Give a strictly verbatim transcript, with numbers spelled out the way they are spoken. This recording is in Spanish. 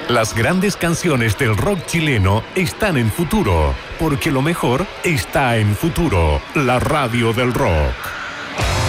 Las grandes canciones del rock chileno están en Futuro, porque lo mejor está en Futuro, la radio del rock.